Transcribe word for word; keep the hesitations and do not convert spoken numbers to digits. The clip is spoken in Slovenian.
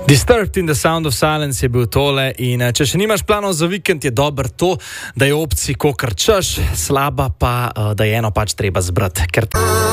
Disturbed in the Sound of Silence je bil tole in če še nimaš planov za vikend, je dobro to, da je opcij kokar češ, slaba pa, da je eno pač treba zbrati. Ker